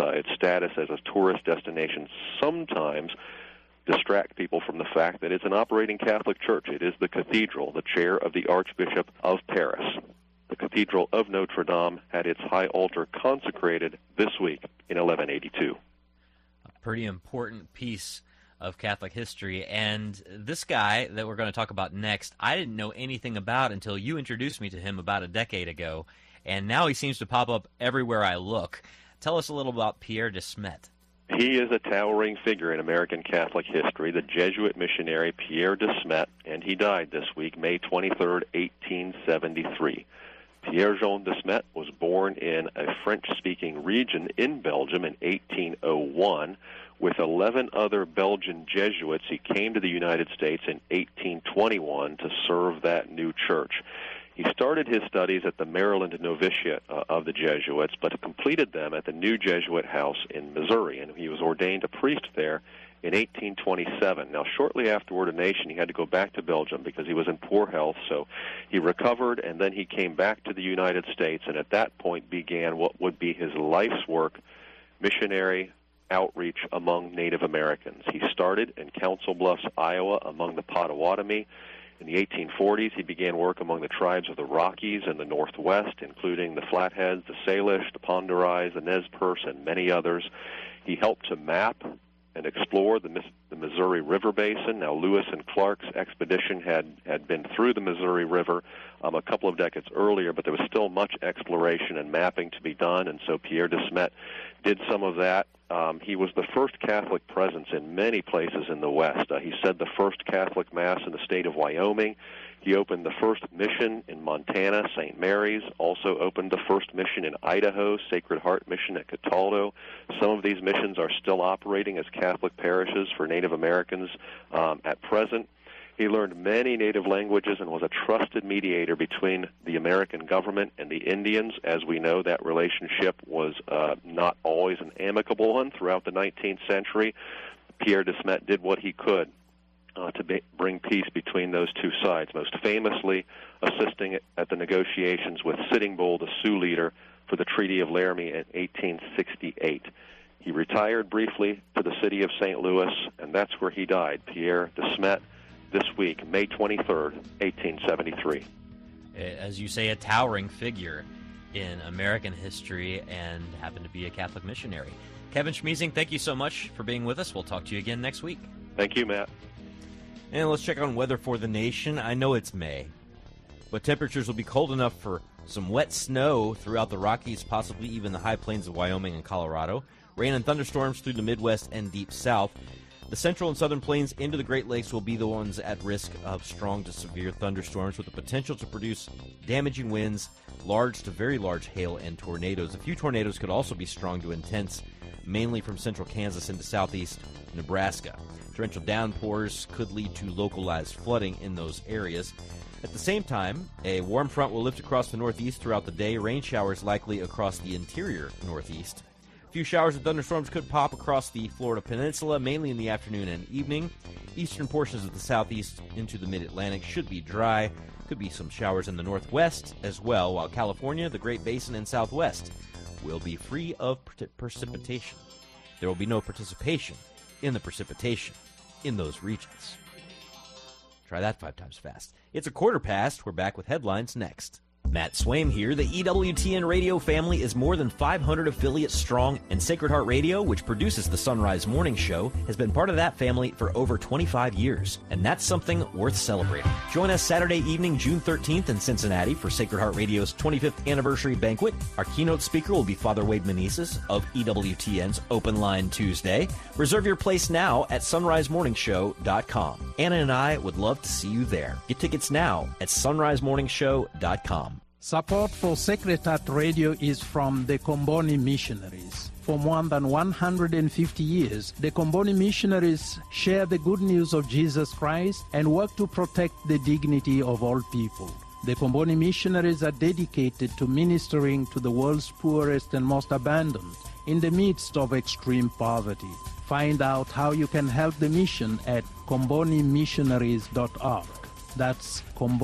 its status as a tourist destination sometimes distract people from the fact that it's an operating Catholic church. It is the cathedral, the chair of the Archbishop of Paris. The Cathedral of Notre Dame had its high altar consecrated this week in 1182. A pretty important piece of Catholic history, and this guy that we're going to talk about next, I didn't know anything about until you introduced me to him about a decade ago, and now he seems to pop up everywhere I look. Tell us a little about Pierre de Smet. He is a towering figure in American Catholic history, the Jesuit missionary Pierre de Smet, and he died this week, May 23rd, 1873. Pierre-Jean de Smet was born in a French-speaking region in Belgium in 1801. With 11 other Belgian Jesuits, he came to the United States in 1821 to serve that new church. He started his studies at the Maryland Novitiate of the Jesuits, but completed them at the New Jesuit House in Missouri, and he was ordained a priest there in 1827. Now, shortly after ordination, he had to go back to Belgium because he was in poor health, so he recovered, and then he came back to the United States, and at that point began what would be his life's work, missionary outreach among Native Americans. He started in Council Bluffs, Iowa, among the Potawatomi. In the 1840s, he began work among the tribes of the Rockies and the Northwest, including the Flatheads, the Salish, the Pend d'Oreilles, the Nez Perce, and many others. He helped to map and explore the Missouri River Basin. Now, Lewis and Clark's expedition had been through the Missouri River a couple of decades earlier, but there was still much exploration and mapping to be done, and so Pierre de Smet did some of that. He was the first Catholic presence in many places in the West. He said the first Catholic Mass in the state of Wyoming. He opened the first mission in Montana, St. Mary's, also opened the first mission in Idaho, Sacred Heart Mission at Cataldo. Some of these missions are still operating as Catholic parishes for Native Americans at present. He learned many native languages and was a trusted mediator between the American government and the Indians. As we know, that relationship was not always an amicable one throughout the 19th century. Pierre de Smet did what he could to bring peace between those two sides, most famously assisting at the negotiations with Sitting Bull, the Sioux leader, for the Treaty of Laramie in 1868. He retired briefly to the city of St. Louis, and that's where he died, Pierre de Smet, this week, May 23rd, 1873. As you say, a towering figure in American history and happened to be a Catholic missionary. Kevin Schmiesing, thank you so much for being with us. We'll talk to you again next week. Thank you, Matt. And let's check on weather for the nation. I know it's May, but temperatures will be cold enough for some wet snow throughout the Rockies, possibly even the high plains of Wyoming and Colorado. Rain and thunderstorms through the Midwest and deep South. The central and southern plains into the Great Lakes will be the ones at risk of strong to severe thunderstorms with the potential to produce damaging winds, large to very large hail, and tornadoes. A few tornadoes could also be strong to intense, mainly from central Kansas into southeast Nebraska. Torrential downpours could lead to localized flooding in those areas. At the same time, a warm front will lift across the northeast throughout the day. Rain showers likely across the interior northeast. A few showers and thunderstorms could pop across the Florida peninsula, mainly in the afternoon and evening. Eastern portions of the southeast into the mid-Atlantic should be dry. Could be some showers in the northwest as well, while California, the Great Basin, and southwest will be free of precipitation. There will be no participation in the precipitation in those regions. Try that 5 times fast. It's 1:15. We're back with headlines next. Matt Swaim here. The EWTN radio family is more than 500 affiliates strong, and Sacred Heart Radio, which produces the Sunrise Morning Show, has been part of that family for over 25 years, and that's something worth celebrating. Join us Saturday evening, June 13th in Cincinnati for Sacred Heart Radio's 25th anniversary banquet. Our keynote speaker will be Father Wade Meneses of EWTN's Open Line Tuesday. Reserve your place now at sunrisemorningshow.com. Anna and I would love to see you there. Get tickets now at sunrisemorningshow.com. Support for Sacred Heart Radio is from the Comboni Missionaries. For more than 150 years, the Comboni Missionaries share the good news of Jesus Christ and work to protect the dignity of all people. The Comboni Missionaries are dedicated to ministering to the world's poorest and most abandoned in the midst of extreme poverty. Find out how you can help the mission at combonimissionaries.org. That's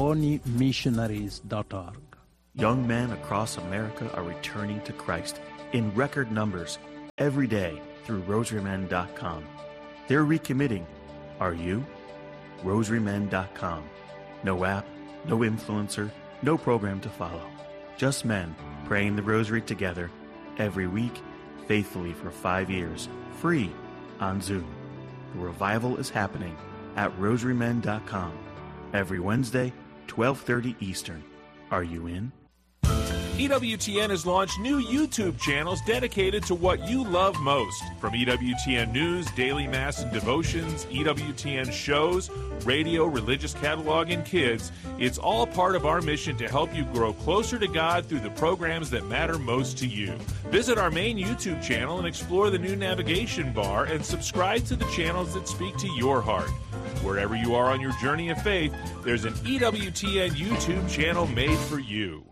combonimissionaries.org. Young men across America are returning to Christ in record numbers every day through rosarymen.com. They're recommitting. Are you? rosarymen.com. No app, no influencer, no program to follow. Just men praying the rosary together every week, faithfully for 5 years, free on Zoom. The revival is happening at rosarymen.com every Wednesday, 12:30 Eastern. Are you in? EWTN has launched new YouTube channels dedicated to what you love most. From EWTN News, Daily Mass and Devotions, EWTN shows, radio, religious catalog, and kids, it's all part of our mission to help you grow closer to God through the programs that matter most to you. Visit our main YouTube channel and explore the new navigation bar and subscribe to the channels that speak to your heart. Wherever you are on your journey of faith, there's an EWTN YouTube channel made for you.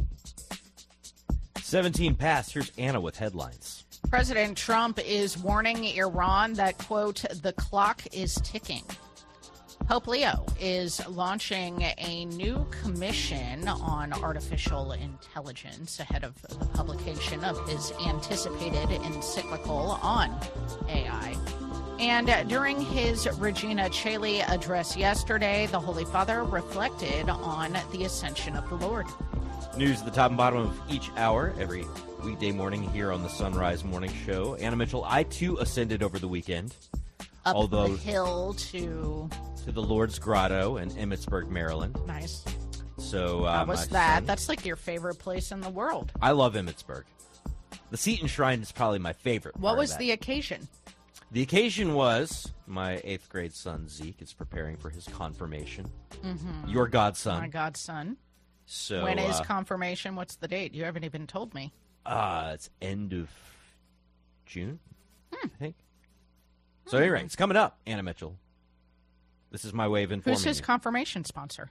17 past. Here's Anna with headlines. President Trump is warning Iran that, quote, the clock is ticking. Pope Leo is launching a new commission on artificial intelligence ahead of the publication of his anticipated encyclical on AI. And during his Regina Coeli address yesterday, the Holy Father reflected on the ascension of the Lord. News at the top and bottom of each hour, every weekday morning here on the Sunrise Morning Show. Anna Mitchell, I too ascended over the weekend. Up the hill to the Lord's Grotto in Emmitsburg, Maryland. Nice. So how was that? That's like your favorite place in the world. I love Emmitsburg. The Seton Shrine is probably my favorite. What was the occasion? The occasion was my 8th grade son, Zeke, is preparing for his confirmation. Mm-hmm. Your godson. My godson. So when is confirmation? What's the date? You haven't even told me. It's end of June, I think. So anyway, it's coming up, Anna Mitchell. This is my way of informing Who's his you. confirmation sponsor?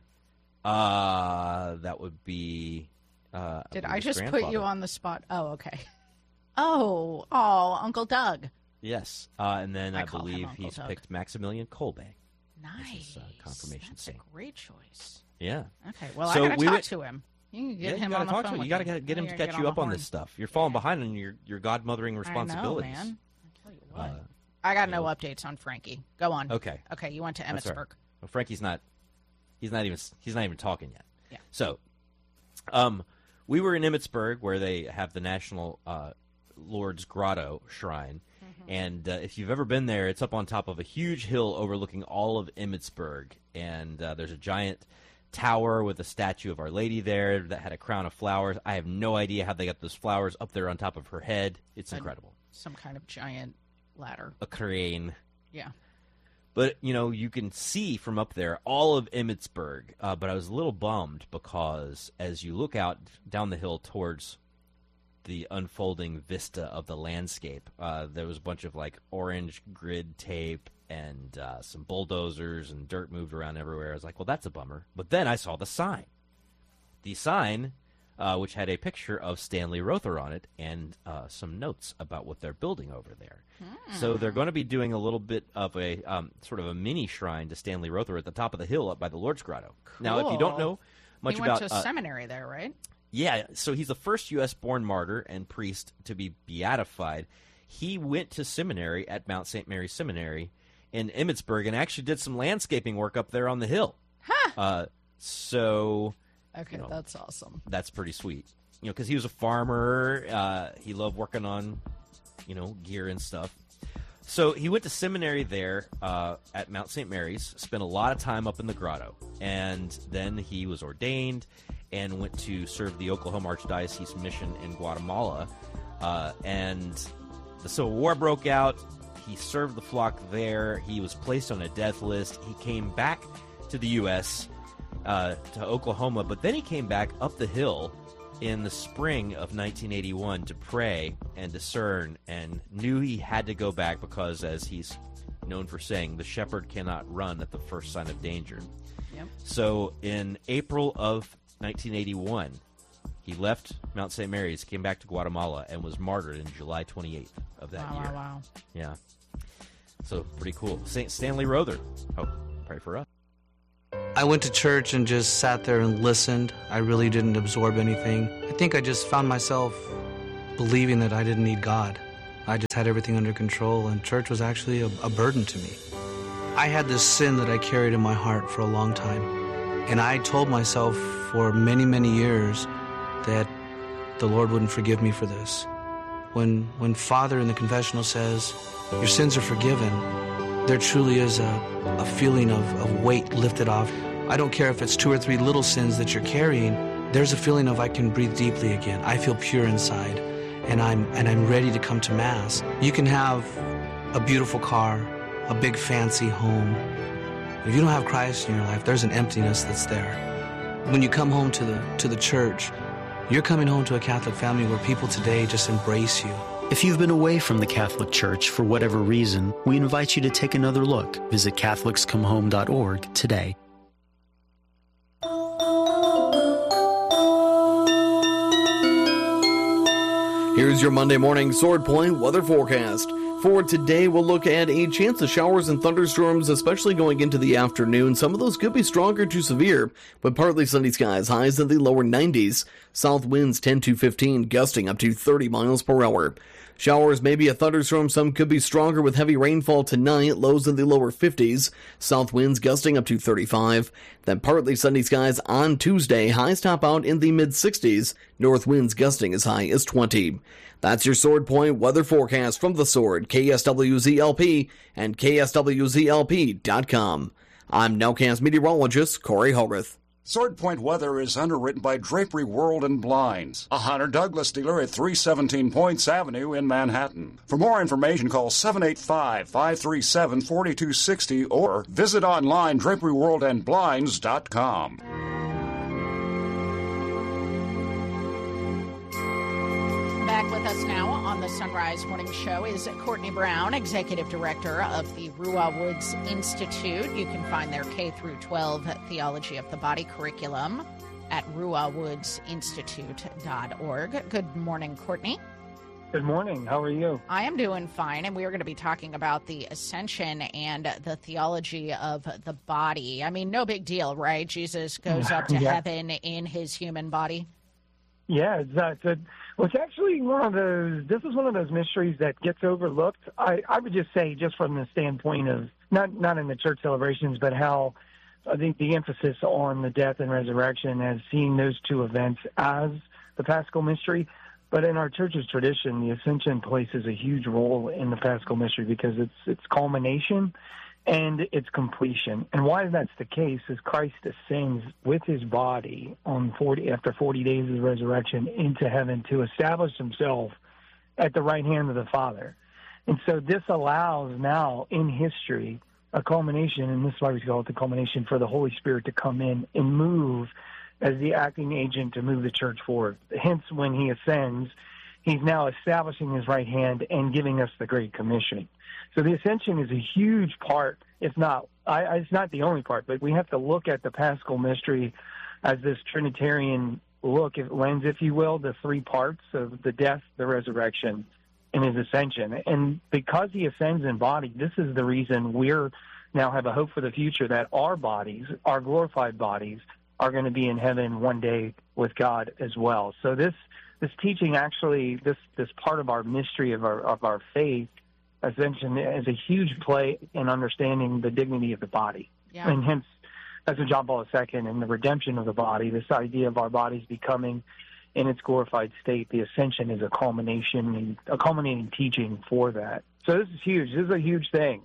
That would be... Did I just put you on the spot? Oh, okay. Oh, Uncle Doug. Yes, and then I believe he's Doug. picked Maximilian Kolbe. Nice. His, confirmation That's saint. A great choice. Yeah. Okay, well, I got to talk to him. You can get him on the phone with me. You got to get him to catch you up on this stuff. You're falling behind on your godmothering responsibilities. I know, man. I tell you what. I got no updates on Frankie. Go on. Okay. Okay, you went to Emmitsburg. Right. Well, Frankie's not even talking yet. Yeah. So, we were in Emmitsburg where they have the National Lord's Grotto Shrine. And if you've ever been there, it's up on top of a huge hill overlooking all of Emmitsburg. And there's a giant tower with a statue of Our Lady there that had a crown of flowers. I have no idea how they got those flowers up there on top of her head. It's incredible. Some kind of giant ladder. A crane. Yeah. But, you can see from up there all of Emmitsburg. But I was a little bummed because as you look out down the hill towards the unfolding vista of the landscape, there was a bunch of orange grid tape and some bulldozers and dirt moved around everywhere. I was like, well, that's a bummer. But then I saw the sign. The sign, which had a picture of Stanley Rother on it and some notes about what they're building over there. So they're going to be doing a little bit of a sort of a mini shrine to Stanley Rother at the top of the hill up by the Lord's Grotto. Cool. Now, if you don't know much about... He went to seminary there, right? Yeah, so he's the first U.S.-born martyr and priest to be beatified. He went to seminary at Mount St. Mary's Seminary in Emmitsburg and actually did some landscaping work up there on the hill. Huh. So... Okay, that's awesome. That's pretty sweet. Because he was a farmer. He loved working on, gear and stuff. So he went to seminary there at Mount St. Mary's, spent a lot of time up in the grotto. And then he was ordained and went to serve the Oklahoma Archdiocese mission in Guatemala. And the Civil War broke out. He served the flock there. He was placed on a death list. He came back to the U.S., to Oklahoma, but then he came back up the hill in the spring of 1981 to pray and discern, and knew he had to go back because, as he's known for saying, the shepherd cannot run at the first sign of danger. Yep. So in April of 1981, he left Mount St. Mary's, came back to Guatemala, and was martyred in July 28th of that year. Wow. Yeah. So pretty cool. St. Stanley Rother. Oh, pray for us. I went to church and just sat there and listened. I really didn't absorb anything. I think I just found myself believing that I didn't need God. I just had everything under control, and church was actually a burden to me. I had this sin that I carried in my heart for a long time, and I told myself for many, many years that the Lord wouldn't forgive me for this. When Father in the confessional says, your sins are forgiven, there truly is a feeling of weight lifted off. I don't care if it's 2 or 3 little sins that you're carrying, there's a feeling of I can breathe deeply again. I feel pure inside, and I'm ready to come to Mass. You can have a beautiful car, a big fancy home. If you don't have Christ in your life, there's an emptiness that's there. When you come home to the church, you're coming home to a Catholic family where people today just embrace you. If you've been away from the Catholic Church for whatever reason, we invite you to take another look. Visit CatholicsComeHome.org today. Here's your Monday morning Sword Point weather forecast. For today, we'll look at a chance of showers and thunderstorms, especially going into the afternoon. Some of those could be stronger to severe, but partly sunny skies, highs in the lower 90s. South winds 10 to 15, gusting up to 30 miles per hour. Showers, maybe a thunderstorm, some could be stronger with heavy rainfall tonight, lows in the lower 50s. South winds gusting up to 35. Then partly sunny skies on Tuesday, highs top out in the mid-60s. North winds gusting as high as 20. That's your Sword Point weather forecast from The Sword, KSWZLP, and KSWZLP.com. I'm Nowcast meteorologist Corey Hogarth. Sword Point weather is underwritten by Drapery World and Blinds, a Hunter Douglas dealer at 317 Points Avenue in Manhattan. For more information, call 785-537-4260 or visit online DraperyWorldandBlinds.com. Back with us now on the Sunrise Morning Show is Courtney Brown, Executive Director of the Ruah Woods Institute. You can find their K-12 Theology of the Body curriculum at ruahwoodsinstitute.org. Good morning, Courtney. Good morning. How are you? I am doing fine, and we are going to be talking about the ascension and the theology of the body. I mean, no big deal, right? Jesus goes up to heaven in his human body. Yeah, it's actually this is one of those mysteries that gets overlooked. I would just say, just from the standpoint of, not in the church celebrations, but how I think the emphasis on the death and resurrection as seeing those two events as the Paschal mystery. But in our church's tradition, the ascension places a huge role in the Paschal mystery because it's culmination and its completion. And why that's the case is Christ ascends with his body after 40 days of resurrection into heaven to establish himself at the right hand of the Father. And so this allows now in history a culmination, and this is why we call it the culmination, for the Holy Spirit to come in and move as the acting agent to move the church forward. Hence, when he ascends, he's now establishing his right hand and giving us the Great Commission. So the ascension is a huge part. It's not the only part, but we have to look at the Paschal mystery as this Trinitarian lens, if you will, the 3 parts of the death, the resurrection, and his ascension. And because he ascends in body, this is the reason we're now have a hope for the future that our bodies, our glorified bodies, are going to be in heaven one day with God as well. So this teaching actually, this part of our mystery of our faith, ascension, is a huge play in understanding the dignity of the body. Yeah. And hence, that's what John Paul II and the redemption of the body, this idea of our bodies becoming in its glorified state, the ascension is a culminating teaching for that. So this is huge. This is a huge thing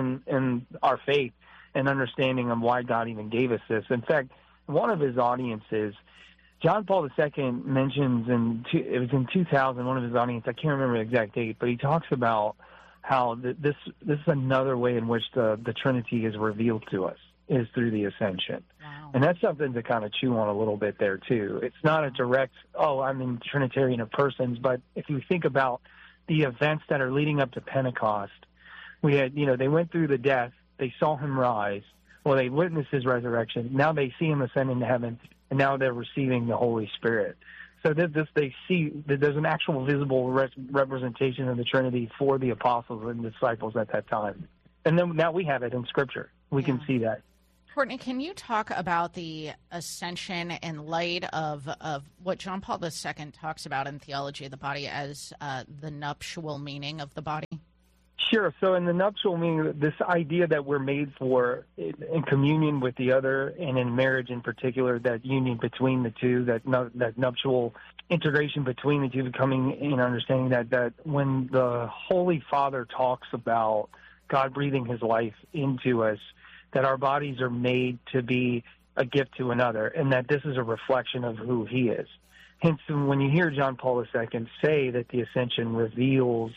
in our faith and understanding of why God even gave us this. In fact, one of his audiences, John Paul II mentions it was in 2000, one of his audience, I can't remember the exact date, but he talks about how this is another way in which the Trinity is revealed to us, is through the ascension. Wow. And that's something to kind of chew on a little bit there, too. It's not a direct, I'm in Trinitarian of persons, but if you think about the events that are leading up to Pentecost, we had, they went through the death, they saw him rise, they witnessed his resurrection, now they see him ascend into heaven, and now they're receiving the Holy Spirit. So they see that there's an actual visible representation of the Trinity for the apostles and disciples at that time. And then now we have it in Scripture. We can see that. Courtney, can you talk about the ascension in light of what John Paul II talks about in Theology of the Body as the nuptial meaning of the body? Sure. So in the nuptial meaning, this idea that we're made for in communion with the other, and in marriage in particular, that union between the two, that nuptial integration between the two, becoming in understanding that when the Holy Father talks about God breathing his life into us, that our bodies are made to be a gift to another, and that this is a reflection of who he is. Hence, when you hear John Paul II say that the ascension reveals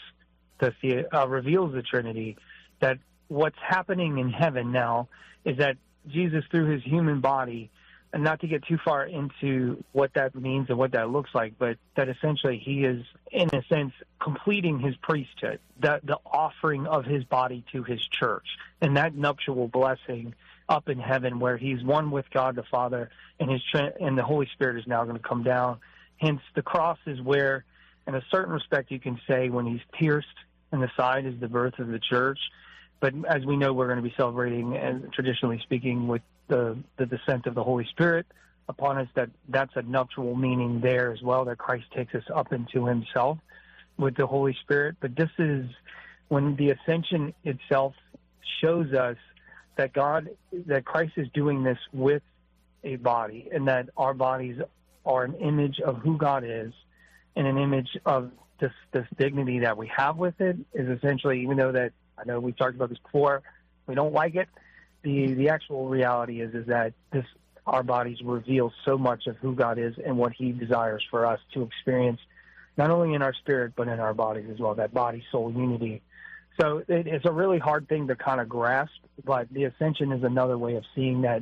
the Trinity, that what's happening in heaven now is that Jesus, through his human body, and not to get too far into what that means and what that looks like, but that essentially he is, in a sense, completing his priesthood, the offering of his body to his church, and that nuptial blessing up in heaven where he's one with God the Father, and and the Holy Spirit is now going to come down. Hence, the cross is where, in a certain respect, you can say when he's pierced in the side is the birth of the church. But as we know, we're going to be celebrating, and traditionally speaking, with the descent of the Holy Spirit upon us, that's a nuptial meaning there as well, that Christ takes us up into himself with the Holy Spirit. But this is when the ascension itself shows us that Christ is doing this with a body, and that our bodies are an image of who God is, and an image of this dignity that we have with it is essentially, even though that, I know we talked about this before, we don't like it, the actual reality is that our bodies reveal so much of who God is and what he desires for us to experience, not only in our spirit, but in our bodies as well, that body-soul unity. So it's a really hard thing to kind of grasp, but the ascension is another way of seeing that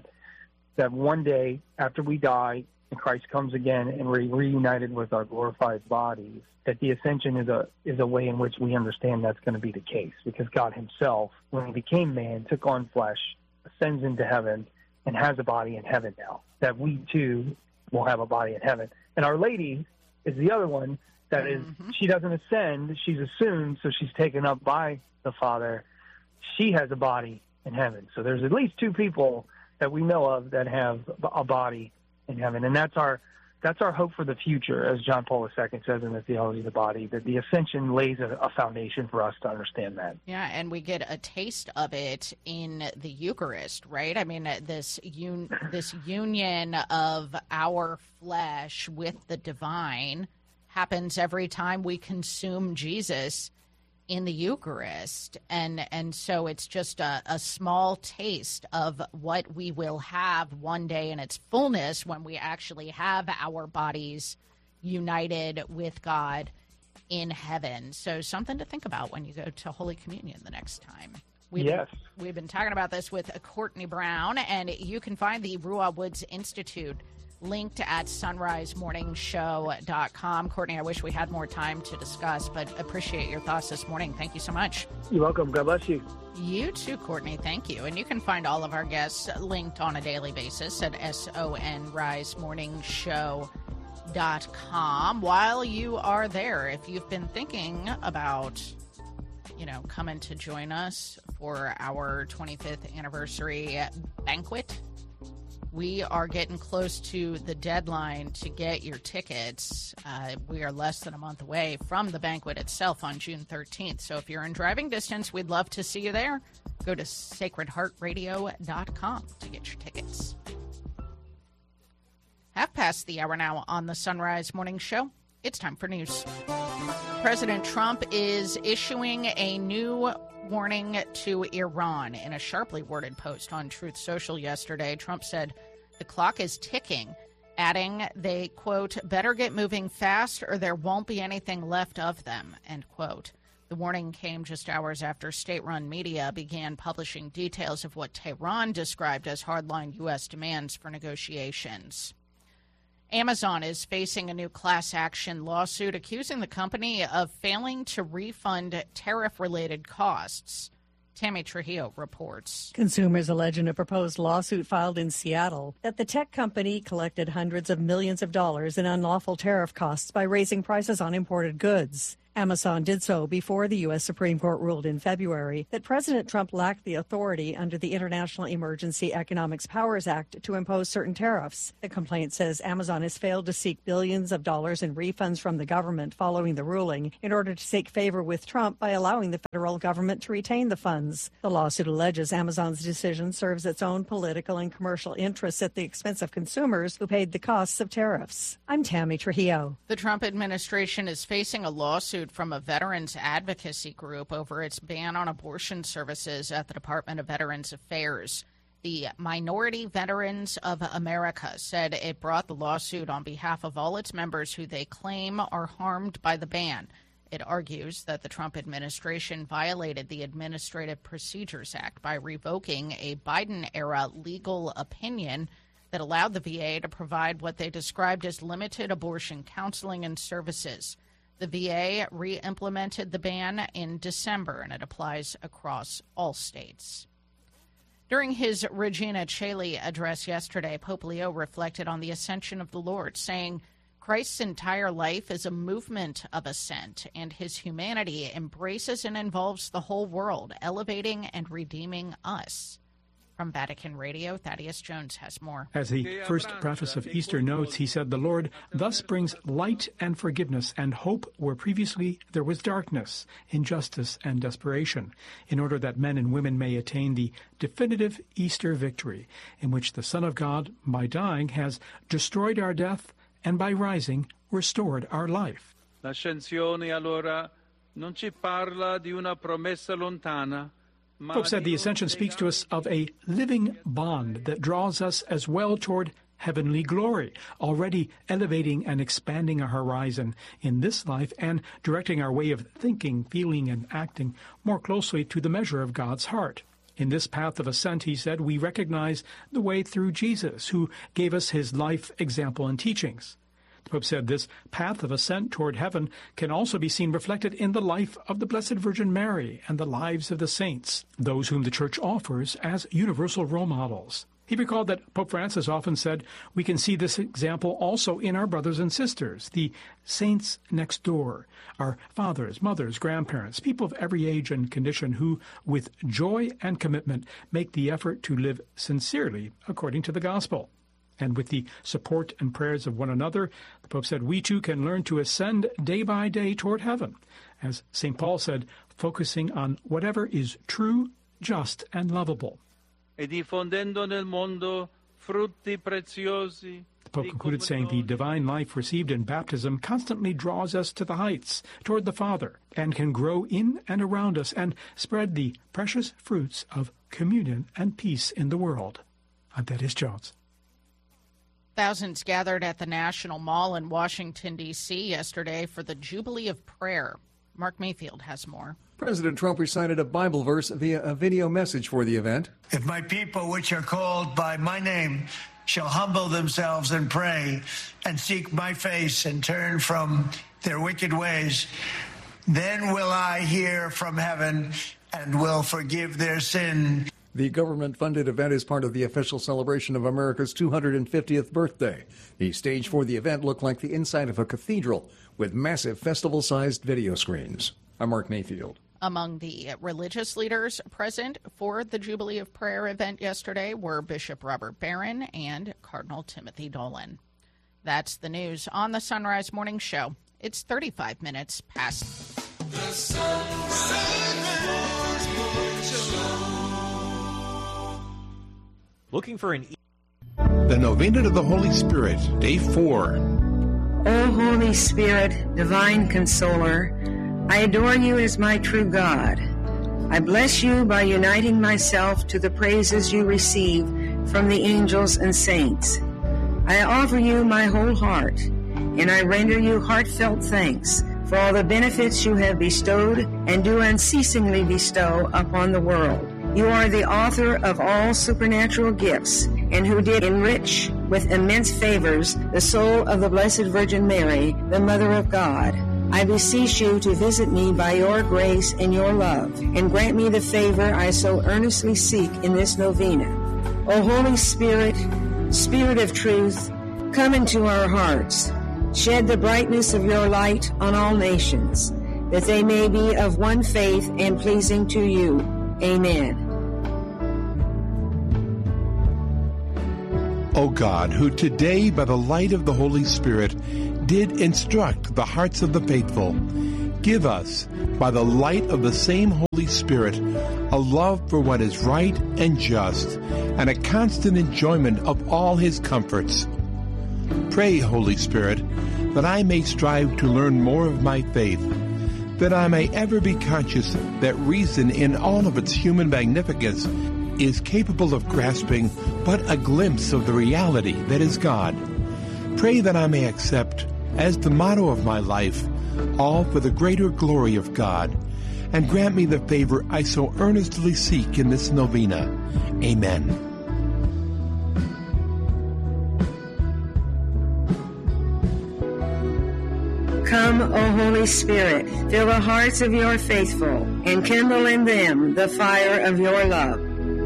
one day after we die and Christ comes again and we're reunited with our glorified bodies, that the ascension is a way in which we understand that's going to be the case, because God himself, when he became man, took on flesh, ascends into heaven, and has a body in heaven now, that we too will have a body in heaven. And Our Lady is the other one that is, she doesn't ascend, she's assumed, so she's taken up by the Father. She has a body in heaven. So there's at least two people that we know of that have a body in heaven, and that's our hope for the future, as John Paul II says in the Theology of the Body, that the ascension lays a foundation for us to understand that. Yeah, and we get a taste of it in the Eucharist, right? I mean, this union of our flesh with the divine happens every time we consume Jesus in the Eucharist, and so it's just a small taste of what we will have one day in its fullness when we actually have our bodies united with God in heaven. So something to think about when you go to Holy Communion the next time. We've been talking about this with Courtney Brown, and you can find the Ruah Woods Institute linked at sunrisemorningshow.com. Courtney, I wish we had more time to discuss, but appreciate your thoughts this morning. Thank you so much. You're welcome. God bless you. You too, Courtney. Thank you. And you can find all of our guests linked on a daily basis at sonrisemorningshow.com. While you are there, if you've been thinking about, coming to join us for our 25th anniversary banquet, we are getting close to the deadline to get your tickets. We are less than a month away from the banquet itself on June 13th. So if you're in driving distance, we'd love to see you there. Go to sacredheartradio.com to get your tickets. Half past the hour now on the Sunrise Morning Show. It's time for news. President Trump is issuing a new warning to Iran. In a sharply worded post on Truth Social yesterday, Trump said the clock is ticking, adding they, quote, better get moving fast or there won't be anything left of them, end quote. The warning came just hours after state-run media began publishing details of what Tehran described as hardline U.S. demands for negotiations. Amazon is facing a new class action lawsuit accusing the company of failing to refund tariff-related costs. Tammy Trujillo reports. Consumers allege in a proposed lawsuit filed in Seattle that the tech company collected hundreds of millions of dollars in unlawful tariff costs by raising prices on imported goods. Amazon did so before the U.S. Supreme Court ruled in February that President Trump lacked the authority under the International Emergency Economics Powers Act to impose certain tariffs. The complaint says Amazon has failed to seek billions of dollars in refunds from the government following the ruling in order to seek favor with Trump by allowing the federal government to retain the funds. The lawsuit alleges Amazon's decision serves its own political and commercial interests at the expense of consumers who paid the costs of tariffs. I'm Tammy Trujillo. The Trump administration is facing a lawsuit from a veterans advocacy group over its ban on abortion services at the Department of Veterans Affairs. The Minority Veterans of America said it brought the lawsuit on behalf of all its members who they claim are harmed by the ban. It argues that the Trump administration violated the Administrative Procedures Act by revoking a Biden-era legal opinion that allowed the VA to provide what they described as limited abortion counseling and services. The VA re-implemented the ban in December, and it applies across all states. During his Regina Coeli address yesterday, Pope Leo reflected on the ascension of the Lord, saying, Christ's entire life is a movement of ascent, and his humanity embraces and involves the whole world, elevating and redeeming us. From Vatican Radio, Thaddeus Jones has more. As the first preface of Easter notes, he said, the Lord thus brings light and forgiveness and hope where previously there was darkness, injustice, and desperation, in order that men and women may attain the definitive Easter victory, in which the Son of God, by dying, has destroyed our death and by rising, restored our life. L'ascensione allora non ci parla di una promessa lontana. Pope said the Ascension speaks to us of a living bond that draws us as well toward heavenly glory, already elevating and expanding our horizon in this life and directing our way of thinking, feeling, and acting more closely to the measure of God's heart. In this path of ascent, he said, we recognize the way through Jesus, who gave us his life, example, and teachings. The Pope said this path of ascent toward heaven can also be seen reflected in the life of the Blessed Virgin Mary and the lives of the saints, those whom the Church offers as universal role models. He recalled that Pope Francis often said, we can see this example also in our brothers and sisters, the saints next door, our fathers, mothers, grandparents, people of every age and condition who, with joy and commitment, make the effort to live sincerely according to the gospel. And with the support and prayers of one another, the Pope said, we too can learn to ascend day by day toward heaven. As St. Paul said, focusing on whatever is true, just, and lovable. E diffondendo nel mondo frutti preziosi. The Pope concluded saying the divine life received in baptism constantly draws us to the heights, toward the Father, and can grow in and around us and spread the precious fruits of communion and peace in the world. I'm Thaddeus Jones. Thousands gathered at the National Mall in Washington, D.C. yesterday for the Jubilee of Prayer. Mark Mayfield has more. President Trump recited a Bible verse via a video message for the event. If my people, which are called by my name, shall humble themselves and pray and seek my face and turn from their wicked ways, then will I hear from heaven and will forgive their sin. The government-funded event is part of the official celebration of America's 250th birthday. The stage for the event looked like the inside of a cathedral with massive festival-sized video screens. I'm Mark Mayfield. Among the religious leaders present for the Jubilee of Prayer event yesterday were Bishop Robert Barron and Cardinal Timothy Dolan. That's the news on the Sunrise Morning Show. It's 35 minutes past. The Sunrise Morning Show. Looking for an... The Novena to the Holy Spirit, Day 4. O Holy Spirit, Divine Consoler, I adore you as my true God. I bless you by uniting myself to the praises you receive from the angels and saints. I offer you my whole heart, and I render you heartfelt thanks for all the benefits you have bestowed and do unceasingly bestow upon the world. You are the author of all supernatural gifts, and who did enrich with immense favors the soul of the Blessed Virgin Mary, the Mother of God. I beseech you to visit me by your grace and your love, and grant me the favor I so earnestly seek in this novena. O Holy Spirit, Spirit of truth, come into our hearts. Shed the brightness of your light on all nations. that they may be of one faith and pleasing to you. Amen. O God, who today by the light of the Holy Spirit did instruct the hearts of the faithful, give us, by the light of the same Holy Spirit, a love for what is right and just, and a constant enjoyment of all his comforts. Pray, Holy Spirit, that I may strive to learn more of my faith, that I may ever be conscious that reason in all of its human magnificence is capable of grasping but a glimpse of the reality that is God. Pray that I may accept, as the motto of my life, all for the greater glory of God, and grant me the favor I so earnestly seek in this novena. Amen. Come, O Holy Spirit, fill the hearts of your faithful, and kindle in them the fire of your love.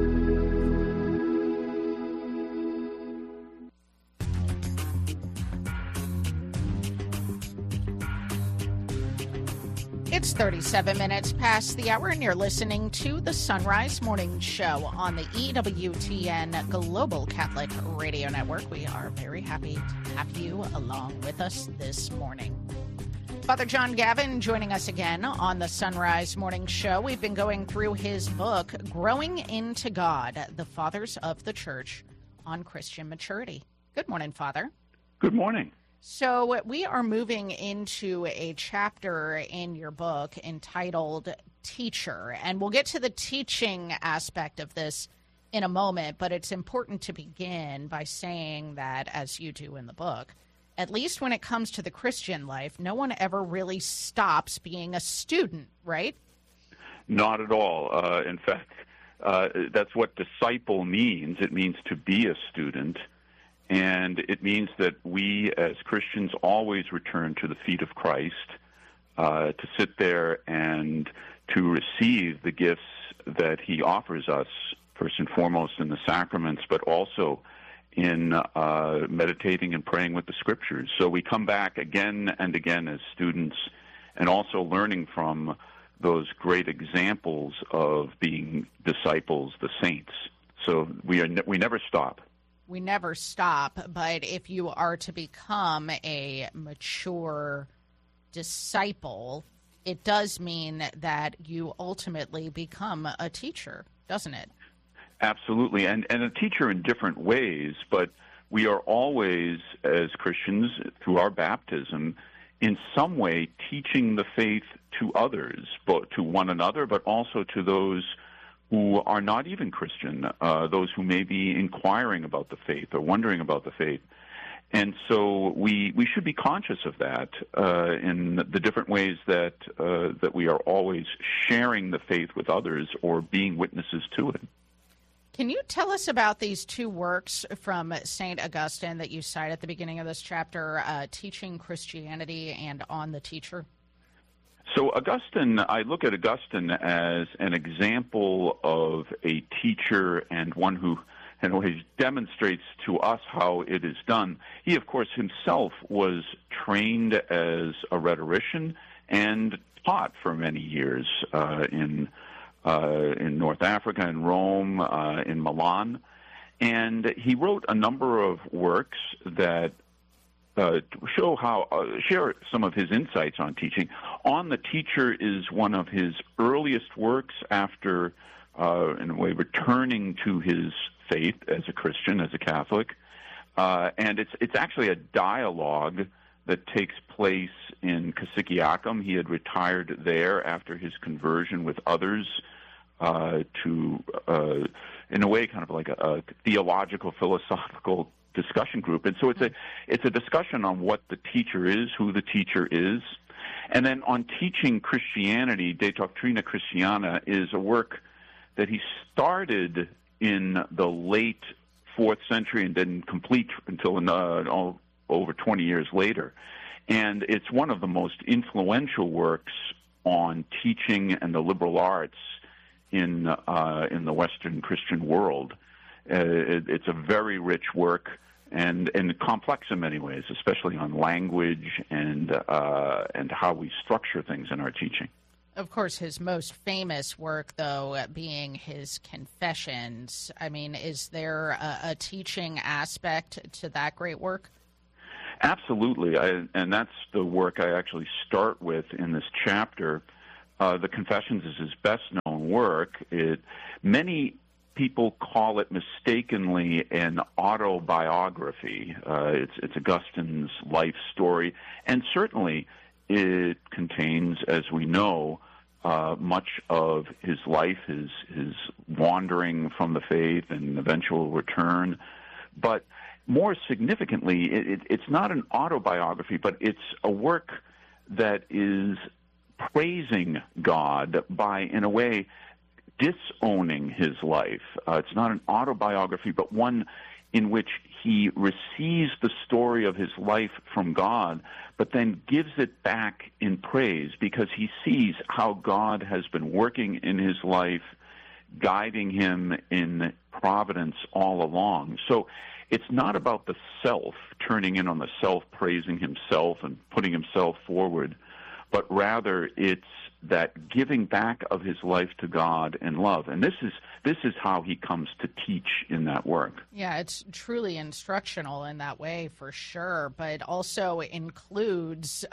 It's 37 minutes past the hour, and you're listening to the Sunrise Morning Show on the EWTN Global Catholic Radio Network. We are very happy to have you along with us this morning. Father John Gavin joining us again on the Sunrise Morning Show. We've been going through his book, Growing into God, the Fathers of the Church on Christian Maturity. Good morning, Father. Good morning. So we are moving into a chapter in your book entitled Teacher, and we'll get to the teaching aspect of this in a moment, but it's important to begin by saying that, as you do in the book, at least when it comes to the Christian life, no one ever really stops being a student, right? Not at all. In fact, that's what disciple means. It means to be a student. And it means that we as Christians always return to the feet of Christ to sit there and to receive the gifts that he offers us, first and foremost in the sacraments, but also in meditating and praying with the Scriptures. So we come back again and again as students, and also learning from those great examples of being disciples, the saints. So we never stop. We never stop, but if you are to become a mature disciple, it does mean that you ultimately become a teacher, doesn't it? Absolutely, and a teacher in different ways, but we are always, as Christians, through our baptism, in some way teaching the faith to others, both to one another, but also to those who are not even Christian, those who may be inquiring about the faith or wondering about the faith. And so we should be conscious of that in the different ways that we are always sharing the faith with others or being witnesses to it. Can you tell us about these two works from St. Augustine that you cite at the beginning of this chapter, Teaching Christianity and On the Teacher? So Augustine, I look at Augustine as an example of a teacher and one who in ways demonstrates to us how it is done. He, of course, himself was trained as a rhetorician and taught for many years in North Africa, in Rome, in Milan. And he wrote a number of works that share some of his insights on teaching. On the Teacher is one of his earliest works after, in a way, returning to his faith as a Christian, as a Catholic. And it's actually a dialogue that takes place in Cassiciacum. He had retired there after his conversion with others to, in a way, kind of like a theological, philosophical discussion group. And so it's a discussion on what the teacher is, who the teacher is. And then on teaching Christianity, De Doctrina Christiana is a work that he started in the late 4th century and didn't complete until over 20 years later. And it's one of the most influential works on teaching and the liberal arts in the Western Christian world. It's a very rich work. and complex in many ways, especially on language and how we structure things in our teaching. Of course, his most famous work, though, being his Confessions. I mean, is there a teaching aspect to that great work? Absolutely, and that's the work I actually start with in this chapter. The Confessions is his best-known work. Many people call it mistakenly an autobiography. It's Augustine's life story, and certainly it contains, as we know, much of his life, his wandering from the faith and eventual return. But more significantly, it's not an autobiography, but it's a work that is praising God by, in a way, disowning his life. It's not an autobiography, but one in which he receives the story of his life from God, but then gives it back in praise because he sees how God has been working in his life, guiding him in providence all along. So it's not about the self, turning in on the self, praising himself and putting himself forward, but rather it's that giving back of his life to God in love. And this is how he comes to teach in that work. Yeah, it's truly instructional in that way for sure, but also includes,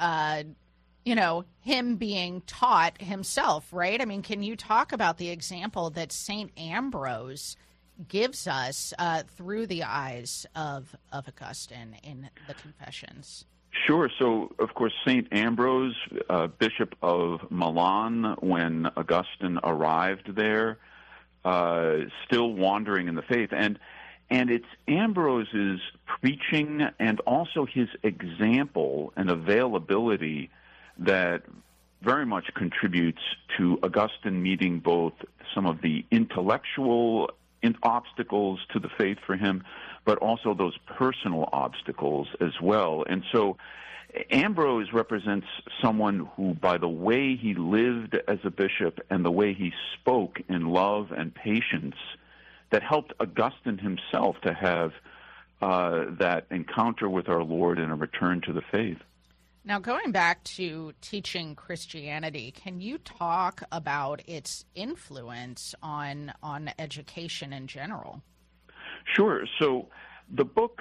him being taught himself, right? I mean, can you talk about the example that St. Ambrose gives us through the eyes of Augustine in the Confessions? Sure. So, of course, St. Ambrose, Bishop of Milan, when Augustine arrived there, still wandering in the faith. And it's Ambrose's preaching and also his example and availability that very much contributes to Augustine meeting both some of the intellectual obstacles to the faith for him, but also those personal obstacles as well. And so Ambrose represents someone who, by the way he lived as a bishop and the way he spoke in love and patience, that helped Augustine himself to have that encounter with our Lord and a return to the faith. Now, going back to teaching Christianity, can you talk about its influence on education in general? Sure. So the book,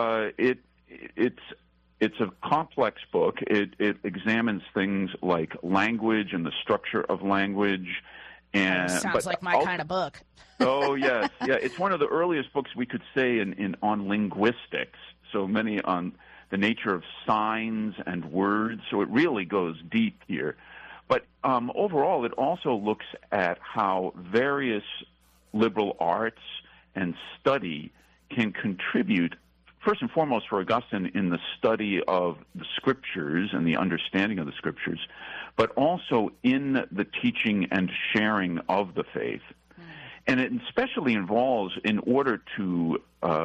it's a complex book. It examines things like language and the structure of language. And sounds like my kind of book. Oh, yes. Yeah, it's one of the earliest books we could say on linguistics. So many on the nature of signs and words. So it really goes deep here. But overall, it also looks at how various liberal arts and study can contribute, first and foremost for Augustine, in the study of the Scriptures and the understanding of the Scriptures, but also in the teaching and sharing of the faith. And it especially involves, in order to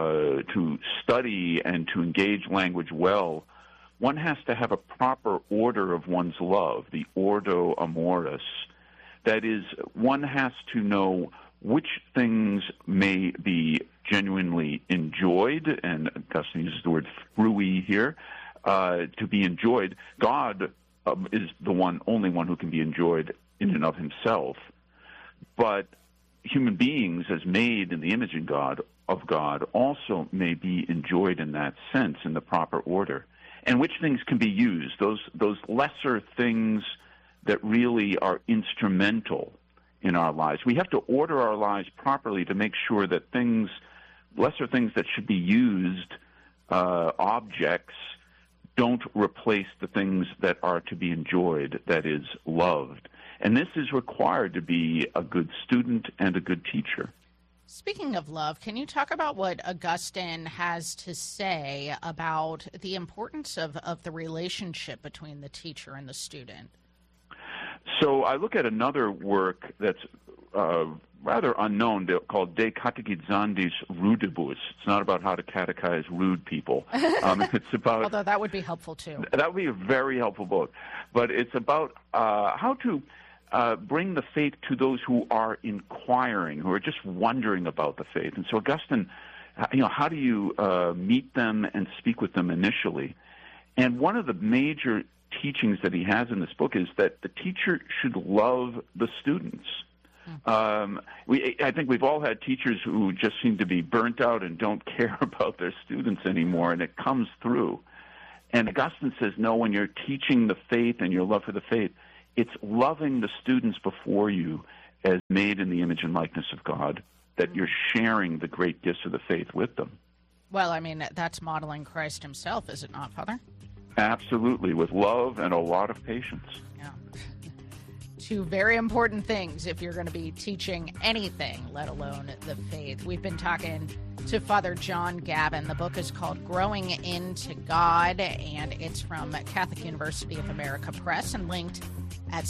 study and to engage language well, one has to have a proper order of one's love, the ordo amoris. That is, one has to know which things may be genuinely enjoyed, and Augustine uses the word frui here, to be enjoyed. God is the only one who can be enjoyed in and of himself. But human beings, as made in the image of God, also may be enjoyed in that sense, in the proper order. And which things can be used, those lesser things that really are instrumental in our lives. We have to order our lives properly to make sure that lesser things that should be used, objects, don't replace the things that are to be enjoyed, that is, loved. And this is required to be a good student and a good teacher. Speaking of love, can you talk about what Augustine has to say about the importance of the relationship between the teacher and the student? So I look at another work that's rather unknown called De Catechizandis Rudibus. It's not about how to catechize rude people. It's about, although that would be helpful too. That would be a very helpful book. But it's about how to bring the faith to those who are inquiring, who are just wondering about the faith. And so Augustine how do you meet them and speak with them initially? And one of the major teachings that he has in this book is that the teacher should love the students. I think we've all had teachers who just seem to be burnt out and don't care about their students anymore, and it comes through. And Augustine says, no, when you're teaching the faith and your love for the faith, it's loving the students before you as made in the image and likeness of God, that you're sharing the great gifts of the faith with them. Well, I mean, that's modeling Christ himself, is it not, Father? Absolutely, with love and a lot of patience. Yeah. Two very important things if you're going to be teaching anything, let alone the faith. We've been talking to Father John Gavin. The book is called Growing into God, and it's from Catholic University of America Press and linked at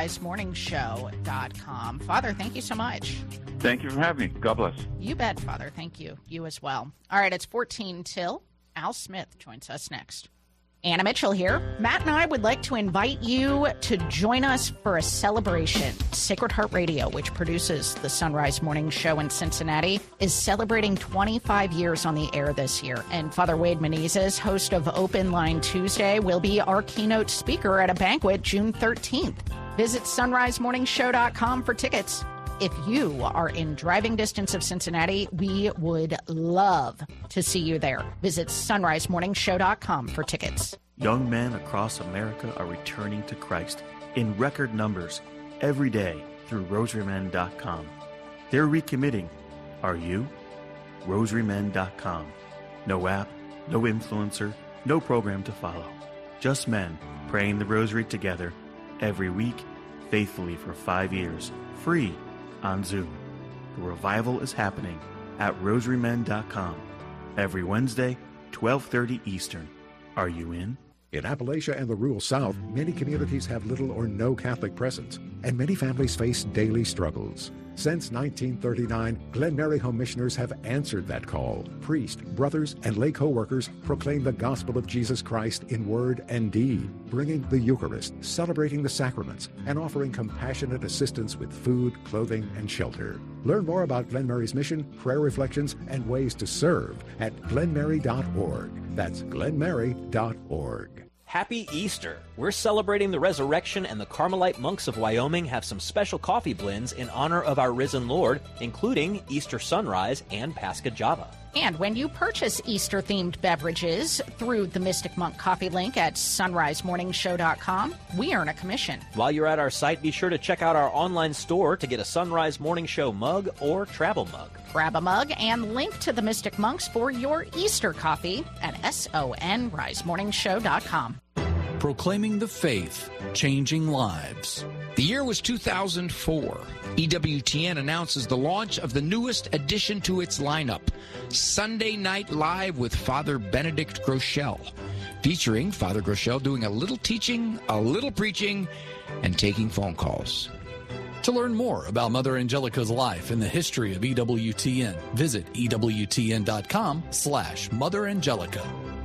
sunrisemorningshow.com. Father, thank you so much. Thank you for having me. God bless. You bet, Father. Thank you. You as well. All right, it's 14 till. Al Smith joins us next. Anna Mitchell here. Matt and I would like to invite you to join us for a celebration. Sacred Heart Radio, which produces the Sunrise Morning Show in Cincinnati, is celebrating 25 years on the air this year. And Father Wade Menezes, host of Open Line Tuesday, will be our keynote speaker at a banquet June 13th. Visit sunrisemorningshow.com for tickets. If you are in driving distance of Cincinnati, we would love to see you there. Visit sunrisemorningshow.com for tickets. Young men across America are returning to Christ in record numbers every day through rosarymen.com. They're recommitting. Are you? rosarymen.com. No app, no influencer, no program to follow. Just men praying the rosary together every week, faithfully for 5 years, free on Zoom. The revival is happening at rosarymen.com every Wednesday, 12:30 Eastern. Are you in? In Appalachia and the rural South, many communities have little or no Catholic presence, and many families face daily struggles. Since 1939, Glen Mary Home Missioners have answered that call. Priests, brothers, and lay co-workers proclaim the gospel of Jesus Christ in word and deed, bringing the Eucharist, celebrating the sacraments, and offering compassionate assistance with food, clothing, and shelter. Learn more about Glen Mary's mission, prayer reflections, and ways to serve at glenmary.org. That's glenmary.org. Happy Easter! We're celebrating the resurrection, and the Carmelite monks of Wyoming have some special coffee blends in honor of our risen Lord, including Easter Sunrise and Pascha Java. And when you purchase Easter-themed beverages through the Mystic Monk coffee link at sunrisemorningshow.com, we earn a commission. While you're at our site, be sure to check out our online store to get a Sunrise Morning Show mug or travel mug. Grab a mug and link to the Mystic Monks for your Easter coffee at sunrisemorningshow.com. Proclaiming the faith, changing lives. The year was 2004. EWTN announces the launch of the newest addition to its lineup, Sunday Night Live with Father Benedict Groeschel, featuring Father Groeschel doing a little teaching, a little preaching, and taking phone calls. To learn more about Mother Angelica's life and the history of EWTN, visit EWTN.com/Mother Angelica.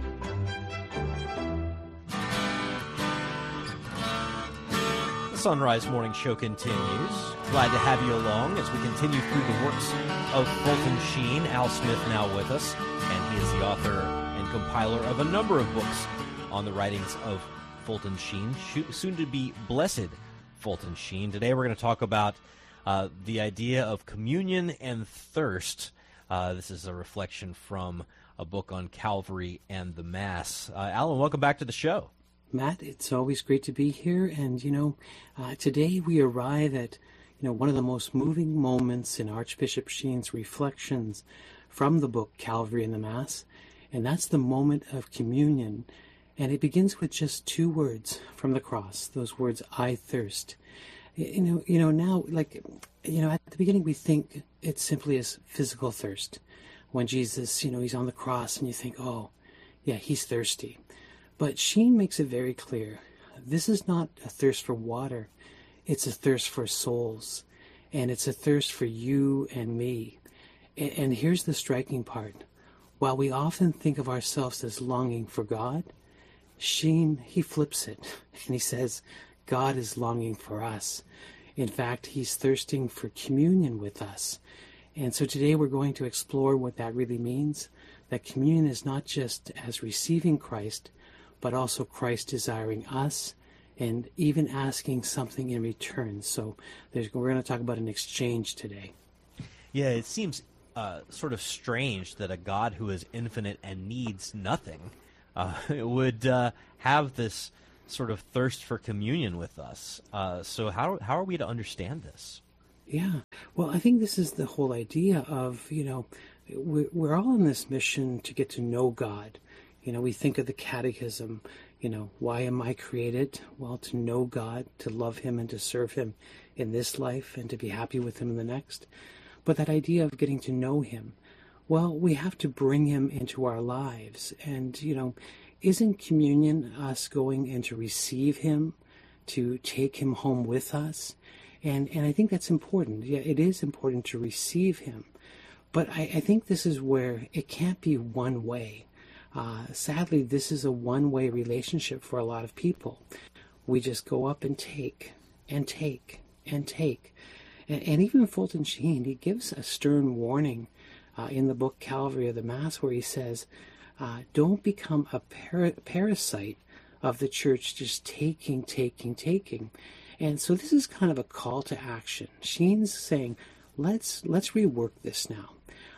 The Sunrise Morning Show continues. Glad to have you along as we continue through the works of Fulton Sheen. Al Smith now with us, and he is the author and compiler of a number of books on the writings of Fulton Sheen, soon to be Blessed Fulton Sheen. Today we're going to talk about the idea of communion and thirst. This is a reflection from a book on Calvary and the Mass. Alan, welcome back to the show. Matt, it's always great to be here. And, today we arrive at, one of the most moving moments in Archbishop Sheen's reflections from the book Calvary and the Mass. And that's the moment of communion. And it begins with just two words from the cross, those words, I thirst. Now, at the beginning we think it's simply as physical thirst. When Jesus, he's on the cross and you think, oh, yeah, he's thirsty. But Sheen makes it very clear. This is not a thirst for water. It's a thirst for souls. And it's a thirst for you and me. And here's the striking part. While we often think of ourselves as longing for God, Sheen, he flips it, and he says, God is longing for us. In fact, he's thirsting for communion with us. And so today we're going to explore what that really means, that communion is not just as receiving Christ, but also Christ desiring us and even asking something in return. So we're going to talk about an exchange today. Yeah, it seems sort of strange that a God who is infinite and needs nothing would have this sort of thirst for communion with us. So how are we to understand this? Yeah, well, I think this is the whole idea of, we're all on this mission to get to know God. We think of the catechism, why am I created? Well, to know God, to love him and to serve him in this life and to be happy with him in the next. But that idea of getting to know him, well, we have to bring him into our lives. And, isn't communion us going in to receive him, to take him home with us? And I think that's important. Yeah, it is important to receive him. But I think this is where it can't be one way. Sadly, this is a one-way relationship for a lot of people. We just go up and take, and take, and take. And even Fulton Sheen, he gives a stern warning in the book Calvary of the Mass, where he says, don't become a parasite of the church, just taking, taking, taking. And so this is kind of a call to action. Sheen's saying, let's rework this now.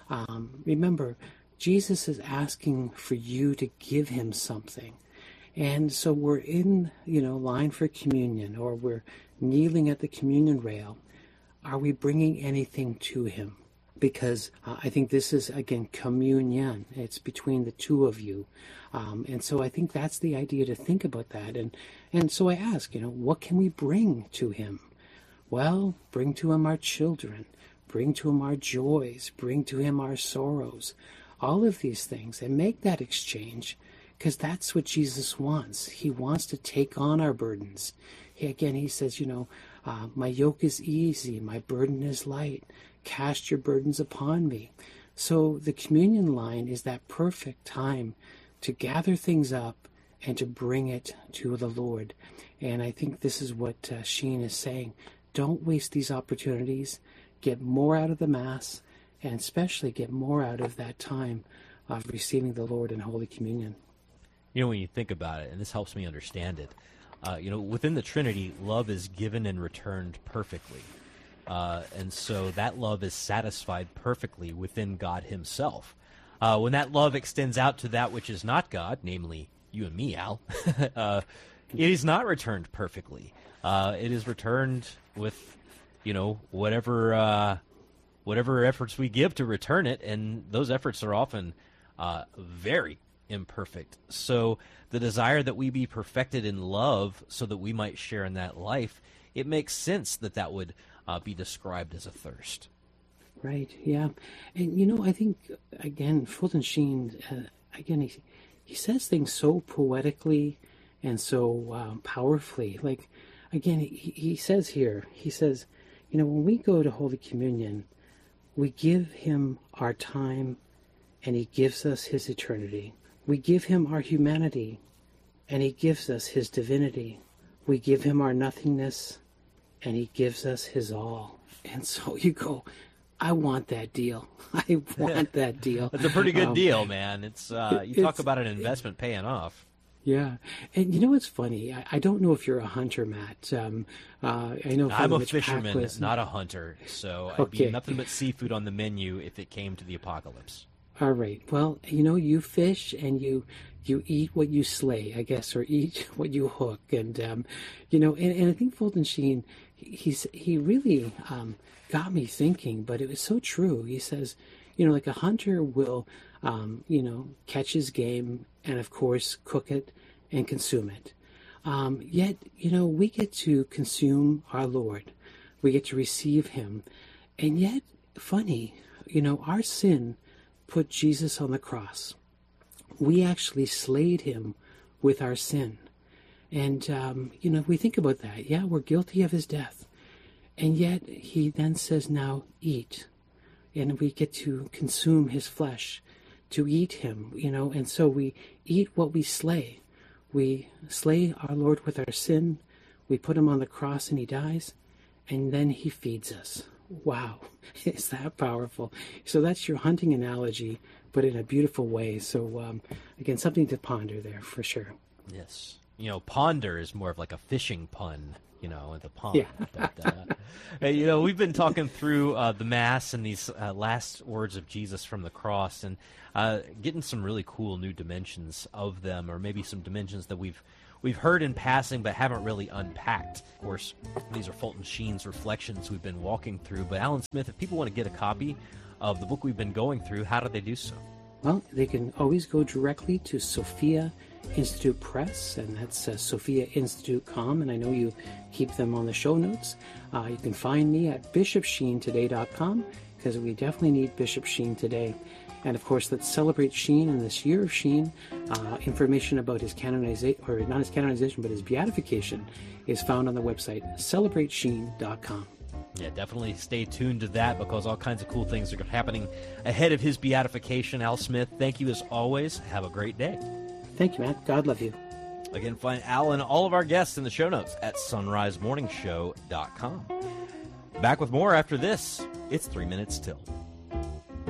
Remember, Jesus is asking for you to give him something. And so we're in, line for communion, or we're kneeling at the communion rail. Are we bringing anything to him? Because I think this is, again, communion. It's between the two of you. And so I think that's the idea, to think about that. And so I ask, what can we bring to him? Well, bring to him our children. Bring to him our joys. Bring to him our sorrows. All of these things. And make that exchange, because that's what Jesus wants. He wants to take on our burdens. He says, my yoke is easy, my burden is light. Cast your burdens upon me. So the communion line is that perfect time to gather things up and to bring it to the Lord. And I think this is what Sheen is saying. Don't waste these opportunities. Get more out of the Mass, and especially get more out of that time of receiving the Lord in Holy Communion. When you think about it, and this helps me understand it, within the Trinity, love is given and returned perfectly. And so that love is satisfied perfectly within God himself. When that love extends out to that which is not God, namely you and me, Al, it is not returned perfectly. It is returned with, whatever efforts we give to return it, and those efforts are often very imperfect. So the desire that we be perfected in love so that we might share in that life, it makes sense that would be described as a thirst. Right, yeah. And, I think, again, Fulton Sheen, he says things so poetically and so powerfully. Like, again, he says here, when we go to Holy Communion, we give him our time and he gives us his eternity. We give him our humanity and he gives us his divinity. We give him our nothingness and he gives us his all. And so you go, I want that deal. I want that deal. It's a pretty good deal, man. It's talk about an investment paying off. Yeah. And what's funny? I don't know if you're a hunter, Matt. I know I'm a fisherman, not a hunter. So I'd be nothing but seafood on the menu if it came to the apocalypse. All right. Well, you fish and you eat what you slay, I guess, or eat what you hook. And, and I think Fulton Sheen, he really got me thinking, but it was so true. He says, like a hunter will, catch his game and, of course, cook it and consume it. Yet, we get to consume our Lord. We get to receive him. And yet, funny, our sin put Jesus on the cross. We actually slayed him with our sin. And, we think about that. Yeah, we're guilty of his death. And yet he then says, now eat. And we get to consume his flesh, to eat him, and so we eat what we slay. We slay our Lord with our sin. We put him on the cross and he dies. And then he feeds us wow, is that powerful? So that's your hunting analogy, but in a beautiful way. So again, something to ponder there for sure. Yes. Ponder is more of like a fishing pun, the pond. Yeah. But, we've been talking through the Mass and these last words of Jesus from the cross and getting some really cool new dimensions of them, or maybe some dimensions that we've heard in passing but haven't really unpacked. Of course, these are Fulton Sheen's reflections we've been walking through. But Alan Smith, if people want to get a copy of the book we've been going through, how do they do so? Well, they can always go directly to Sophia Institute Press, and that's sophiainstitute.com, and I know you keep them on the show notes. You can find me at bishopsheentoday.com, because we definitely need Bishop Sheen today. And of course, let's celebrate Sheen in this year of Sheen. Information about his canonization, or not his canonization, but his beatification, is found on the website celebratesheen.com. Yeah, definitely stay tuned to that, because all kinds of cool things are happening ahead of his beatification. Al Smith, thank you as always. Have a great day. Thank you, Matt. God love you. Again, find Al and all of our guests in the show notes at sunrisemorningshow.com. Back with more after this. It's 3 minutes till.